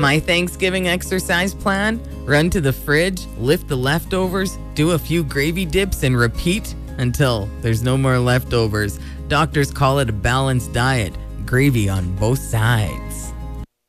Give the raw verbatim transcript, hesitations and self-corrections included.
My Thanksgiving exercise plan? Run to the fridge, lift the leftovers, do a few gravy dips, and repeat until there's no more leftovers. Doctors call it a balanced diet. Gravy on both sides.